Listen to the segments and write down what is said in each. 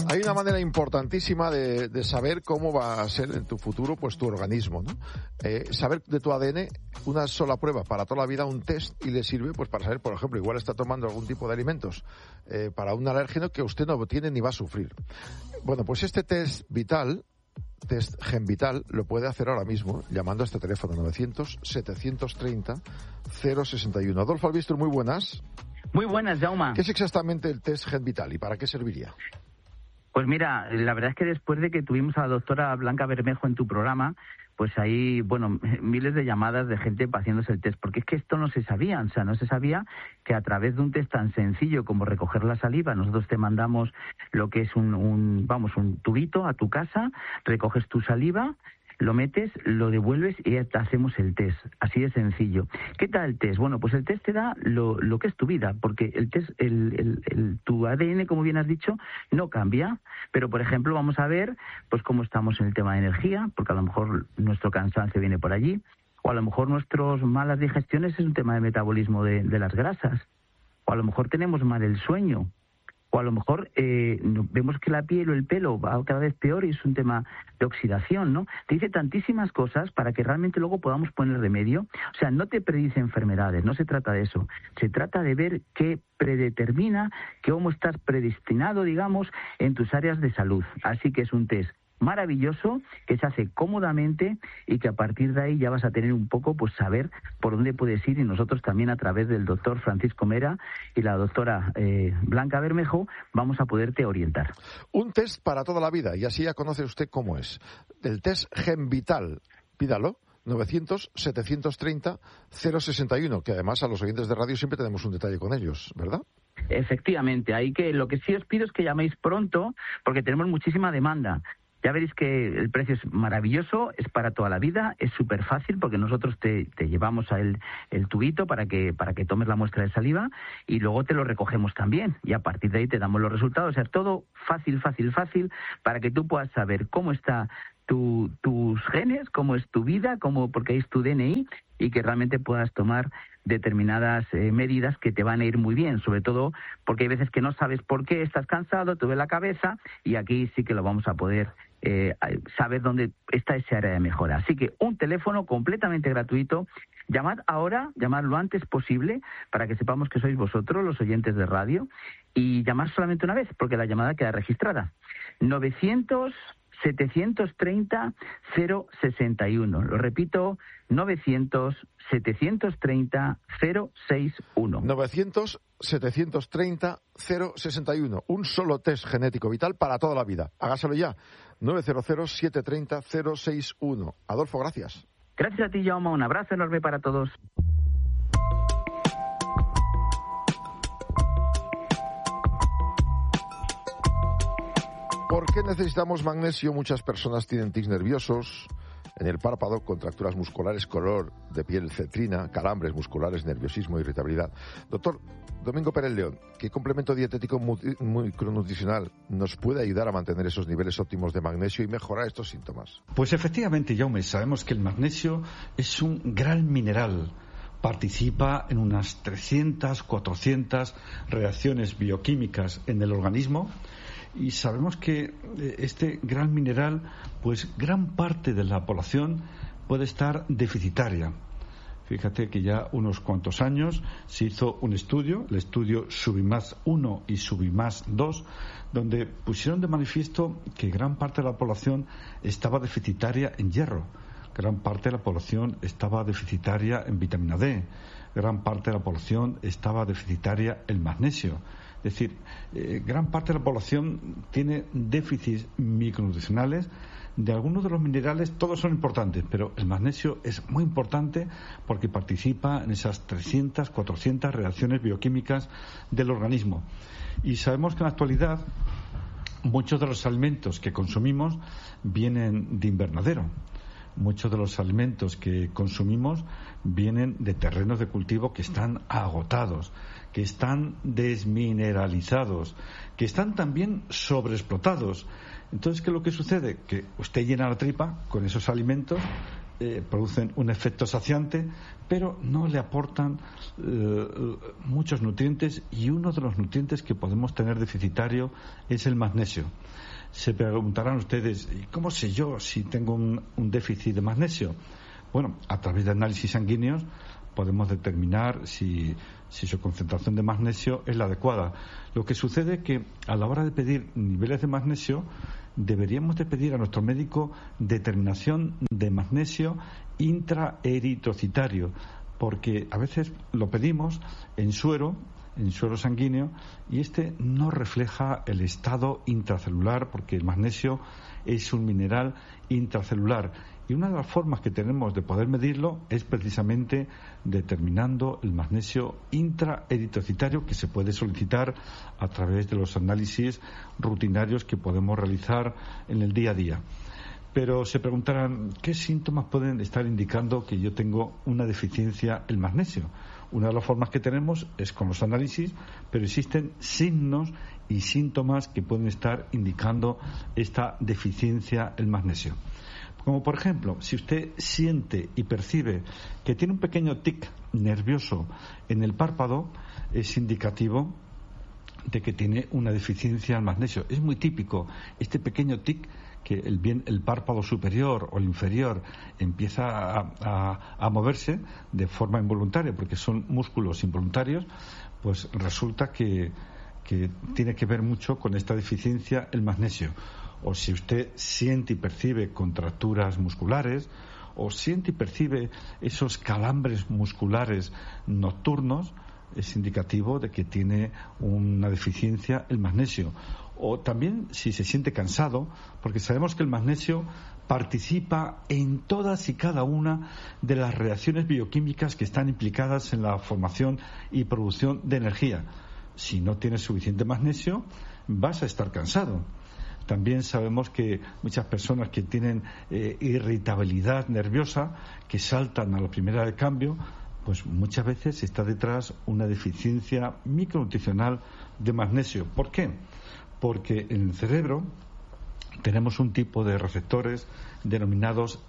Hay una manera importantísima de saber cómo va a ser en tu futuro pues tu organismo, ¿no? Saber de tu ADN, una sola prueba para toda la vida, un test, y le sirve pues para saber, por ejemplo, igual está tomando algún tipo de alimentos para un alérgeno que usted no tiene ni va a sufrir. Bueno, pues este test vital, test GenVital, lo puede hacer ahora mismo llamando a este teléfono 900-730-061. Adolfo Albistur, muy buenas. Muy buenas, Jaume. ¿Qué es exactamente el test GenVital y para qué serviría? Pues mira, la verdad es que después de que tuvimos a la doctora Blanca Bermejo en tu programa, pues hay, bueno, miles de llamadas de gente haciéndose el test, porque es que esto no se sabía, o sea, no se sabía que a través de un test tan sencillo como recoger la saliva, nosotros te mandamos lo que es un tubito a tu casa, recoges tu saliva, lo metes, lo devuelves y ya te hacemos el test. Así de sencillo. ¿Qué tal el test? Bueno, pues el test te da lo que es tu vida, porque el test, tu ADN, como bien has dicho, no cambia. Pero, por ejemplo, vamos a ver pues cómo estamos en el tema de energía, porque a lo mejor nuestro cansancio viene por allí, o a lo mejor nuestras malas digestiones es un tema de metabolismo de las grasas, o a lo mejor tenemos mal el sueño, o a lo mejor vemos que la piel o el pelo va cada vez peor y es un tema de oxidación, ¿no? Te dice tantísimas cosas para que realmente luego podamos poner remedio. O sea, no te predice enfermedades, no se trata de eso. Se trata de ver qué predetermina, cómo estás predestinado, digamos, en tus áreas de salud. Así que es un test maravilloso que se hace cómodamente y que a partir de ahí ya vas a tener un poco, pues saber por dónde puedes ir, y nosotros también a través del doctor Francisco Mera y la doctora Blanca Bermejo vamos a poderte orientar. Un test para toda la vida, y así ya conoce usted cómo es. El test GenVital, pídalo, 900-730-061, que además a los oyentes de radio siempre tenemos un detalle con ellos, ¿verdad? Efectivamente, lo que sí os pido es que llaméis pronto, porque tenemos muchísima demanda. Ya veréis que el precio es maravilloso, es para toda la vida, es súper fácil porque nosotros te llevamos el tubito para que tomes la muestra de saliva y luego te lo recogemos también y a partir de ahí te damos los resultados. O sea, es todo fácil para que tú puedas saber cómo está tus genes, cómo es tu vida, porque ahí es tu DNI y que realmente puedas tomar determinadas medidas que te van a ir muy bien, sobre todo porque hay veces que no sabes por qué, estás cansado, te duele la cabeza y aquí sí que lo vamos a poder saber dónde está ese área de mejora. Así que un teléfono completamente gratuito. Llamad ahora, llamad lo antes posible para que sepamos que sois vosotros, los oyentes de radio, y llamad solamente una vez porque la llamada queda registrada. 900-730-061. Lo repito, 900-730-061. 900-730-061. Un solo test genético vital para toda la vida. Hágaselo ya. 900-730-061. Adolfo, gracias. Gracias a ti, Jaume. Un abrazo enorme para todos. ¿Por qué necesitamos magnesio? Muchas personas tienen tics nerviosos en el párpado, contracturas musculares, color de piel cetrina, calambres musculares, nerviosismo, irritabilidad. Doctor Domingo Pérez León, ¿qué complemento dietético micronutricional nos puede ayudar a mantener esos niveles óptimos de magnesio y mejorar estos síntomas? Pues efectivamente, Jaume, sabemos que el magnesio es un gran mineral. Participa en unas 300, 400 reacciones bioquímicas en el organismo. Y sabemos que este gran mineral, pues gran parte de la población puede estar deficitaria. Fíjate que ya unos cuantos años se hizo un estudio, el estudio Subimás 1 y Subimás 2, donde pusieron de manifiesto que gran parte de la población estaba deficitaria en hierro, gran parte de la población estaba deficitaria en vitamina D, gran parte de la población estaba deficitaria en magnesio. Es decir, gran parte de la población tiene déficits micronutricionales de algunos de los minerales. Todos son importantes, pero el magnesio es muy importante porque participa en esas 300, 400 reacciones bioquímicas del organismo. Y sabemos que en la actualidad muchos de los alimentos que consumimos vienen de invernadero. Muchos de los alimentos que consumimos vienen de terrenos de cultivo que están agotados, que están desmineralizados, que están también sobreexplotados. Entonces, ¿qué es lo que sucede? Que usted llena la tripa con esos alimentos, producen un efecto saciante, pero no le aportan muchos nutrientes, y uno de los nutrientes que podemos tener deficitario es el magnesio. Se preguntarán ustedes, ¿cómo sé yo si tengo un déficit de magnesio? Bueno, a través de análisis sanguíneos podemos determinar si su concentración de magnesio es la adecuada. Lo que sucede es que a la hora de pedir niveles de magnesio deberíamos de pedir a nuestro médico determinación de magnesio intraeritrocitario, porque a veces lo pedimos en suero sanguíneo, y este no refleja el estado intracelular, porque el magnesio es un mineral intracelular. Y una de las formas que tenemos de poder medirlo es precisamente determinando el magnesio intraeritrocitario, que se puede solicitar a través de los análisis rutinarios que podemos realizar en el día a día. Pero se preguntarán, ¿qué síntomas pueden estar indicando que yo tengo una deficiencia en magnesio? Una de las formas que tenemos es con los análisis, pero existen signos y síntomas que pueden estar indicando esta deficiencia en magnesio. Como por ejemplo, si usted siente y percibe que tiene un pequeño tic nervioso en el párpado, es indicativo de que tiene una deficiencia en magnesio. Es muy típico este pequeño tic, que el párpado superior o el inferior empieza a moverse de forma involuntaria, porque son músculos involuntarios. Pues resulta que tiene que ver mucho con esta deficiencia el magnesio. O si usted siente y percibe contracturas musculares, o siente y percibe esos calambres musculares nocturnos, es indicativo de que tiene una deficiencia el magnesio. O también si se siente cansado, porque sabemos que el magnesio participa en todas y cada una de las reacciones bioquímicas que están implicadas en la formación y producción de energía. Si no tienes suficiente magnesio, vas a estar cansado. También sabemos que muchas personas que tienen irritabilidad nerviosa, que saltan a la primera de cambio, pues muchas veces está detrás una deficiencia micronutricional de magnesio. ¿Por qué? Porque en el cerebro tenemos un tipo de receptores denominados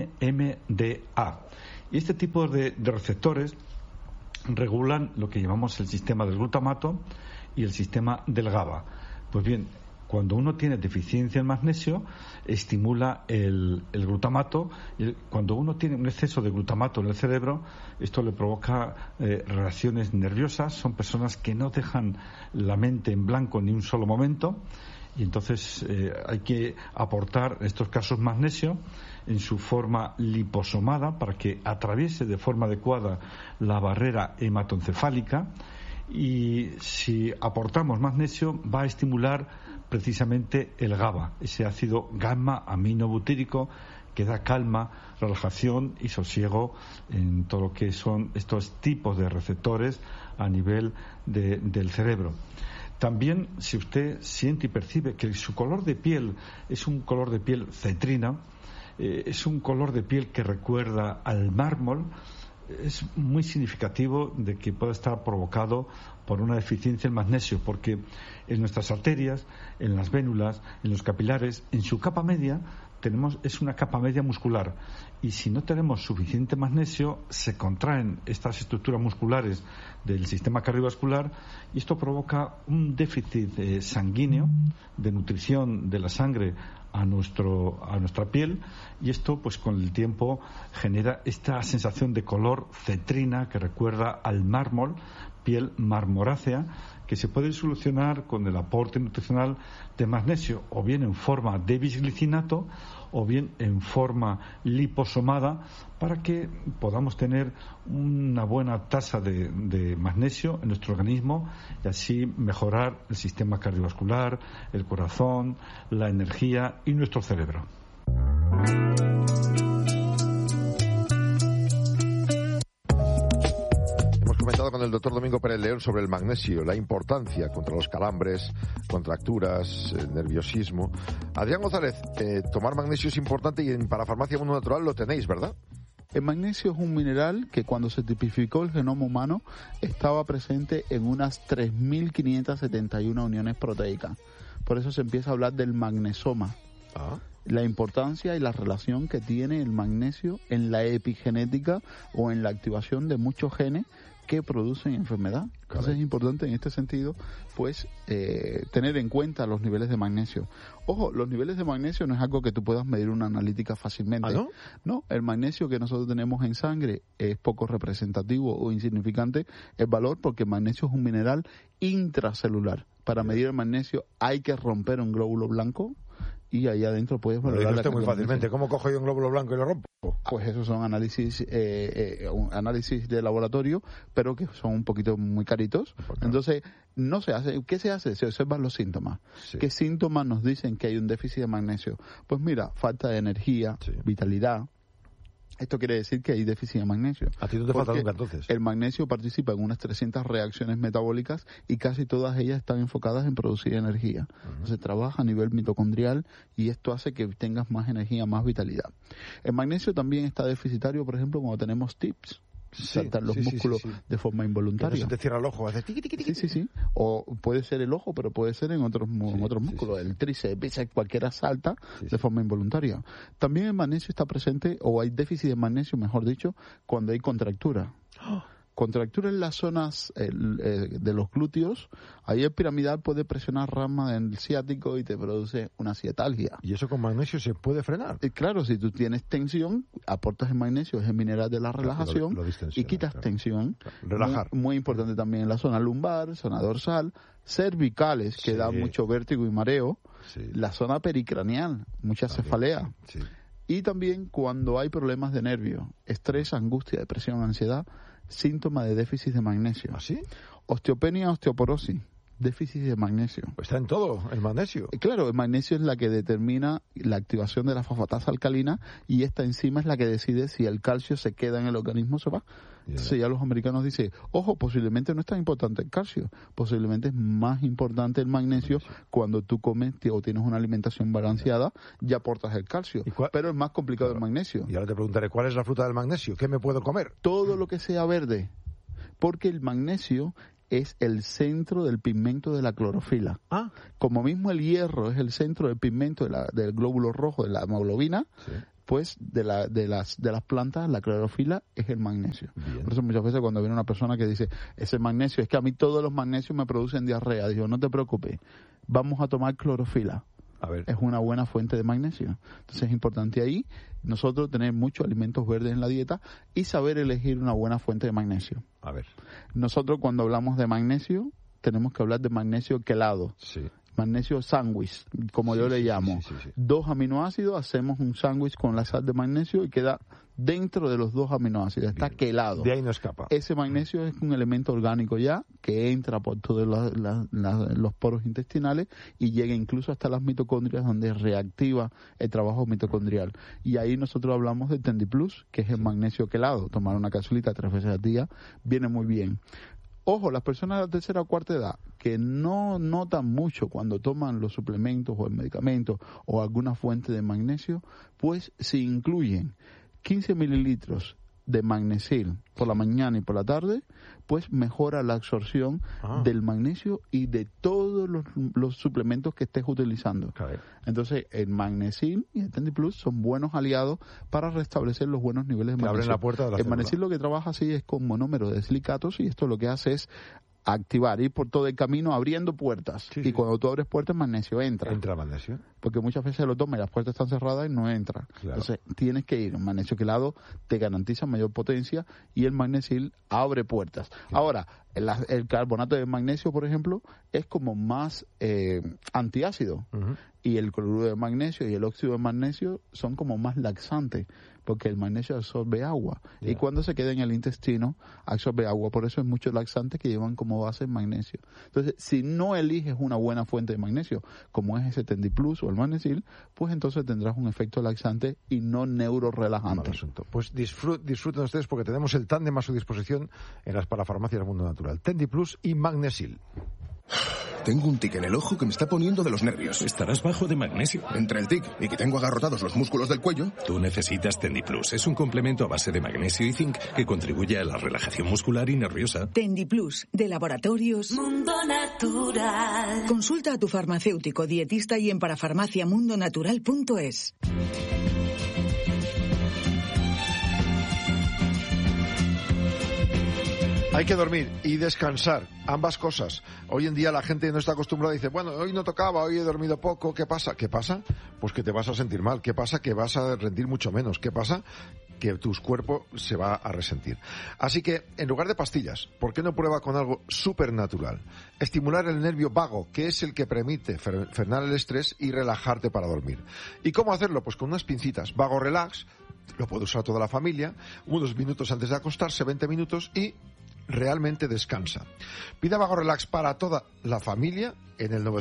NMDA. Y este tipo de receptores regulan lo que llamamos el sistema del glutamato y el sistema del GABA. Pues bien, cuando uno tiene deficiencia en magnesio, estimula el glutamato, y cuando uno tiene un exceso de glutamato en el cerebro, esto le provoca reacciones nerviosas. Son personas que no dejan la mente en blanco ni un solo momento, y entonces hay que aportar en estos casos magnesio en su forma liposomada para que atraviese de forma adecuada la barrera hematoencefálica. Y si aportamos magnesio, va a estimular precisamente el GABA, ese ácido gamma aminobutírico que da calma, relajación y sosiego en todo lo que son estos tipos de receptores a nivel del cerebro. También, si usted siente y percibe que su color de piel es un color de piel cetrina, es un color de piel que recuerda al mármol, es muy significativo de que pueda estar provocado por una deficiencia en magnesio, porque en nuestras arterias, en las vénulas, en los capilares, en su capa media es una capa media muscular, y si no tenemos suficiente magnesio se contraen estas estructuras musculares del sistema cardiovascular, y esto provoca un déficit sanguíneo de nutrición de la sangre a nuestra piel, y esto pues con el tiempo genera esta sensación de color cetrina que recuerda al mármol, piel marmorácea, que se puede solucionar con el aporte nutricional de magnesio, o bien en forma de bisglicinato o bien en forma liposomada, para que podamos tener una buena tasa de magnesio en nuestro organismo y así mejorar el sistema cardiovascular, el corazón, la energía y nuestro cerebro. Con el doctor Domingo Pérez León sobre el magnesio, la importancia contra los calambres, contracturas, nerviosismo. Adrián González, tomar magnesio es importante y en Parafarmacia Mundo Natural lo tenéis, ¿verdad? El magnesio es un mineral que cuando se tipificó el genoma humano estaba presente en unas 3.571 uniones proteicas. Por eso se empieza a hablar del magnesoma. la importancia y la relación que tiene el magnesio en la epigenética o en la activación de muchos genes que producen enfermedad. Entonces es importante en este sentido, pues, tener en cuenta los niveles de magnesio. Ojo, los niveles de magnesio no es algo que tú puedas medir una analítica fácilmente. ¿Ah, no? No, el magnesio que nosotros tenemos en sangre es poco representativo o insignificante el valor, porque el magnesio es un mineral intracelular. Para medir el magnesio hay que romper un glóbulo blanco y ahí adentro puedes valorar la cantidad muy fácilmente. ¿Cómo cojo yo un glóbulo blanco y lo rompo? Pues esos son análisis de laboratorio, pero que son un poquito muy caritos. Entonces, no se hace. ¿Qué se hace? Se observan los síntomas. Sí. ¿Qué síntomas nos dicen que hay un déficit de magnesio? Pues mira, falta de energía, vitalidad. Esto quiere decir que hay déficit de magnesio. ¿A ti no te falta nunca entonces? El magnesio participa en unas 300 reacciones metabólicas y casi todas ellas están enfocadas en producir energía. Entonces trabaja a nivel mitocondrial y esto hace que tengas más energía, más vitalidad. El magnesio también está deficitario, por ejemplo, cuando tenemos TIPS. Saltan los músculos de forma involuntaria. Se te cierra el ojo, hace tiqui, tiqui, tiqui. Sí. O puede ser el ojo, pero puede ser en otros músculos. El tríceps, bíceps, cualquiera salta de forma involuntaria. También el magnesio está presente, o hay déficit de magnesio, mejor dicho, cuando hay contractura. Contractura en las zonas de los glúteos, ahí el piramidal puede presionar rama del ciático y te produce una ciatalgia. ¿Y eso con magnesio se puede frenar? Claro, si tú tienes tensión, aportas el magnesio, es el mineral de la relajación, y quitas tensión. Relajar. Muy importante también en la zona lumbar, zona dorsal, cervicales, que da mucho vértigo y mareo, la zona pericraneal, mucha cefalea. Y también cuando hay problemas de nervio, estrés, angustia, depresión, ansiedad, síntoma de déficit de magnesio. ¿Ah, sí? Osteopenia, osteoporosis, déficit de magnesio. Pues está en todo el magnesio. Claro, el magnesio es la que determina la activación de la fosfatasa alcalina y esta enzima es la que decide si el calcio se queda en el organismo o se va. Entonces ya los americanos dicen, ojo, posiblemente no es tan importante el calcio, posiblemente es más importante el magnesio. Cuando tú comes o tienes una alimentación balanceada, ya aportas el calcio, pero es más complicado el magnesio. Y ahora te preguntaré, ¿cuál es la fruta del magnesio? ¿Qué me puedo comer? Todo lo que sea verde, porque el magnesio es el centro del pigmento de la clorofila. Como mismo el hierro es el centro del pigmento del glóbulo rojo de la hemoglobina, pues de las plantas la clorofila es el magnesio. Por eso muchas veces cuando viene una persona que dice, ese magnesio, es que a mí todos los magnesios me producen diarrea, digo, no te preocupes, vamos a tomar clorofila. Es una buena fuente de magnesio. Entonces es importante ahí nosotros tener muchos alimentos verdes en la dieta y saber elegir una buena fuente de magnesio. Nosotros cuando hablamos de magnesio tenemos que hablar de magnesio quelado. Magnesio sándwich, como yo le llamo. 2 aminoácidos, hacemos un sándwich con la sal de magnesio y queda dentro de los 2 aminoácidos, está quelado. De ahí no escapa. Ese magnesio es un elemento orgánico ya que entra por todos los poros intestinales y llega incluso hasta las mitocondrias, donde reactiva el trabajo mitocondrial. Y ahí nosotros hablamos de TendiPlus, que es el magnesio quelado. Tomar una capsulita 3 veces al día viene muy bien. Ojo, las personas de la tercera o cuarta edad que no notan mucho cuando toman los suplementos o el medicamento o alguna fuente de magnesio, pues si incluyen 15 mililitros de magnesil por la mañana y por la tarde, pues mejora la absorción del magnesio y de todos los suplementos que estés utilizando. Entonces, el magnesil y el TendiPlus son buenos aliados para restablecer los buenos niveles de magnesio. Abren la puerta de la el magnesil lo que trabaja así es con monómero de silicatos y esto lo que hace es activar, ir por todo el camino abriendo puertas. Y cuando tú abres puertas, el magnesio entra. ¿Entra magnesio? Porque muchas veces lo tomas y las puertas están cerradas y no entra. Entonces, tienes que ir. Un magnesio quelado te garantiza mayor potencia y el magnesil abre puertas. Ahora, el carbonato de magnesio, por ejemplo, es como más antiácido. Y el cloruro de magnesio y el óxido de magnesio son como más laxantes, porque el magnesio absorbe agua. Y cuando se queda en el intestino, absorbe agua. Por eso hay muchos laxantes que llevan como base el magnesio. Entonces, si no eliges una buena fuente de magnesio, como es ese TendiPlus o el magnesil, pues entonces tendrás un efecto laxante y no neurorelajante. Pues disfruten ustedes porque tenemos el tándem a su disposición en las parafarmacias del Mundo Natural. Natural. Tendi Plus y Magnesil. Tengo un tic en el ojo que me está poniendo de los nervios. Estarás bajo de magnesio. Entre el tic y que tengo agarrotados los músculos del cuello. Tú necesitas Tendi Plus. Es un complemento a base de magnesio y zinc que contribuye a la relajación muscular y nerviosa. Tendi Plus, de Laboratorios Mundo Natural. Consulta a tu farmacéutico, dietista y en parafarmaciamundonatural.es. Hay que dormir y descansar, ambas cosas. Hoy en día la gente no está acostumbrada y dice, bueno, hoy no tocaba, hoy he dormido poco, ¿qué pasa? ¿Qué pasa? Pues que te vas a sentir mal. ¿Qué pasa? Que vas a rendir mucho menos. ¿Qué pasa? Que tu cuerpo se va a resentir. Así que, en lugar de pastillas, ¿por qué no prueba con algo supernatural? Estimular el nervio vago, que es el que permite frenar el estrés y relajarte para dormir. ¿Y cómo hacerlo? Pues con unas pincitas. Vago Relax, lo puede usar toda la familia, unos minutos antes de acostarse, 20 minutos, y realmente descansa. Pida Vago Relax para toda la familia en el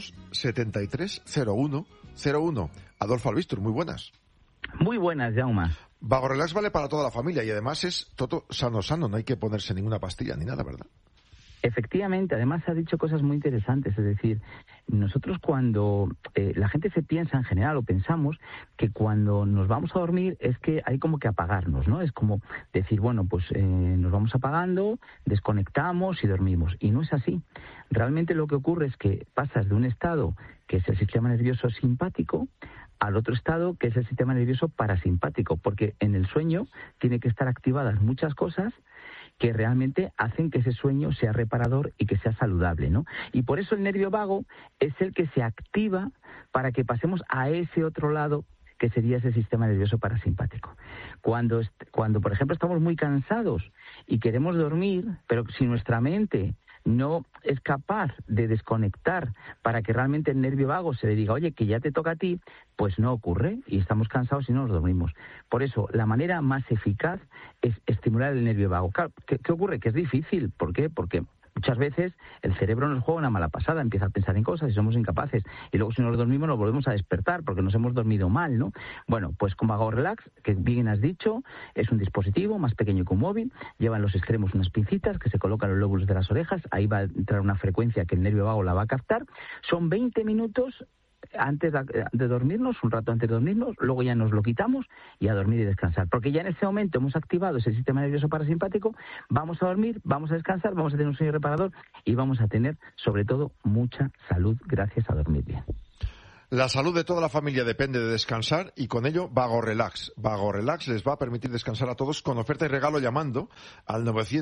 973-0101. Adolfo Albistur, muy buenas. Muy buenas, Jaume. Vago Relax vale para toda la familia y además es todo sano, no hay que ponerse ninguna pastilla ni nada, ¿verdad? Efectivamente, además ha dicho cosas muy interesantes, es decir, nosotros cuando la gente se piensa en general o pensamos que cuando nos vamos a dormir es que hay como que apagarnos, ¿no? Es como decir, bueno, pues nos vamos apagando, desconectamos y dormimos. Y no es así. Realmente lo que ocurre es que pasas de un estado que es el sistema nervioso simpático al otro estado que es el sistema nervioso parasimpático, porque en el sueño tiene que estar activadas muchas cosas que realmente hacen que ese sueño sea reparador y que sea saludable, ¿no? Y por eso el nervio vago es el que se activa para que pasemos a ese otro lado que sería ese sistema nervioso parasimpático. Cuando, por ejemplo, estamos muy cansados y queremos dormir, pero si nuestra mente no es capaz de desconectar para que realmente el nervio vago se le diga, oye, que ya te toca a ti, pues no ocurre y estamos cansados y no nos dormimos. Por eso, la manera más eficaz es estimular el nervio vago. Claro, ¿qué ocurre? Que es difícil. ¿Por qué? Porque muchas veces el cerebro nos juega una mala pasada, empieza a pensar en cosas y somos incapaces. Y luego si nos dormimos nos volvemos a despertar porque nos hemos dormido mal, ¿no? Bueno, pues con Vago Relax, que bien has dicho, es un dispositivo más pequeño que un móvil, lleva en los extremos unas pincitas que se colocan en los lóbulos de las orejas, ahí va a entrar una frecuencia que el nervio vago la va a captar. Son 20 minutos antes de dormirnos, un rato antes de dormirnos, luego ya nos lo quitamos y a dormir y descansar. Porque ya en ese momento hemos activado ese sistema nervioso parasimpático, vamos a dormir, vamos a descansar, vamos a tener un sueño reparador y vamos a tener, sobre todo, mucha salud gracias a dormir bien. La salud de toda la familia depende de descansar y con ello Vago Relax. Vago Relax les va a permitir descansar a todos con oferta y regalo llamando al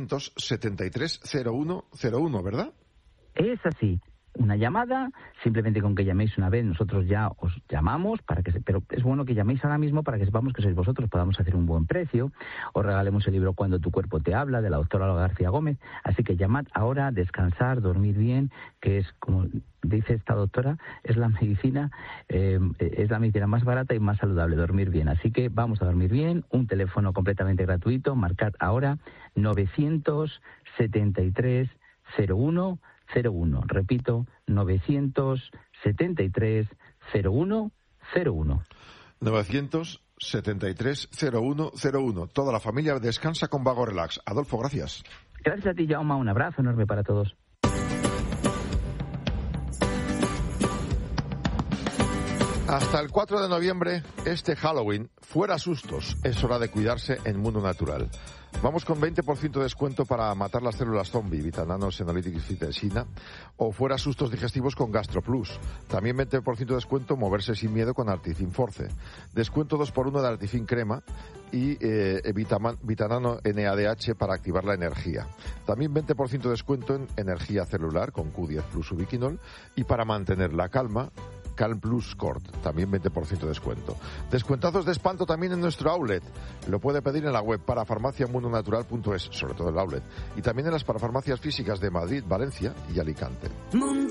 973-0101, ¿verdad? Es así. Una llamada, simplemente con que llaméis una vez, nosotros ya os llamamos, pero es bueno que llaméis ahora mismo para que sepamos que sois vosotros, podamos hacer un buen precio, os regalemos el libro Cuando tu cuerpo te habla, de la doctora Olga García Gómez, así que llamad ahora, descansar, dormir bien, que es, como dice esta doctora, es la medicina más barata y más saludable, dormir bien, así que vamos a dormir bien, un teléfono completamente gratuito, marcad ahora 973-0101, repito, 973-0101. 973-0101. Toda la familia descansa con Vago Relax. Adolfo, gracias. Gracias a ti, Jaume. Un abrazo enorme para todos. Hasta el 4 de noviembre, este Halloween, fuera sustos, es hora de cuidarse en Mundo Natural. Vamos con 20% de descuento para matar las células zombie, Vitanano, Senolytic y Fitesina, o fuera sustos digestivos con GastroPlus. También 20% de descuento moverse sin miedo con Artifin Force. Descuento 2x1 de Artifin Crema y Vitanano NADH para activar la energía. También 20% de descuento en energía celular con Q10 Plus Ubiquinol y para mantener la calma, Calm Plus Cord, también 20% de descuento. Descuentazos de espanto también en nuestro outlet. Lo puede pedir en la web parafarmaciamundonatural.es, sobre todo el outlet. Y también en las parafarmacias físicas de Madrid, Valencia y Alicante.